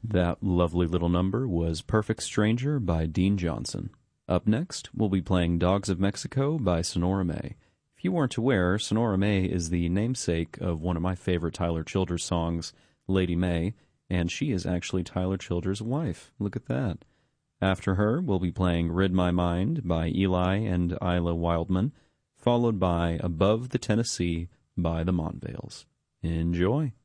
That lovely little number was Perfect Stranger by Dean Johnson. Up next, we'll be playing Dogs of Mexico by Sonora May. If you weren't aware, Sonora May is the namesake of one of my favorite Tyler Childers songs, Lady May, and she is actually Tyler Childers' wife. Look at that. After her, we'll be playing Rid My Mind by Eli and Isla Wildman, followed by Above the Tennessee by the Montvales. Enjoy.